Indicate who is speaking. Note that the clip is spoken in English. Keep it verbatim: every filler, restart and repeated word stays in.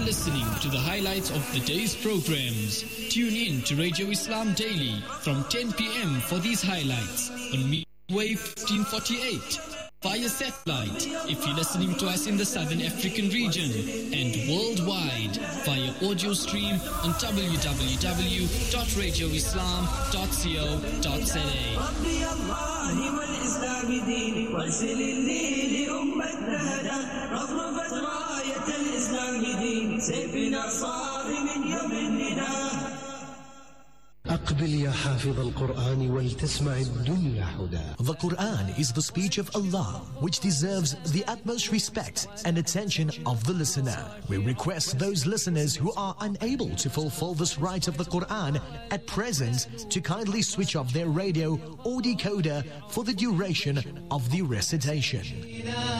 Speaker 1: listening to the highlights of the day's programs. Tune in to Radio Islam Daily from ten p.m. for these highlights on Wave fifteen forty-eight, via satellite if you're listening to us in the Southern African region, and worldwide via audio stream on w w w dot radio islam dot co dot za.
Speaker 2: أقبل يا حافظ القرآن ولتسمع الدنيا هدى.
Speaker 3: The Quran is the speech of Allah, which deserves the utmost respect and attention of the listener. We request those listeners who are unable to fulfill this right of the Quran at present to kindly switch off their radio or decoder for the duration of the recitation.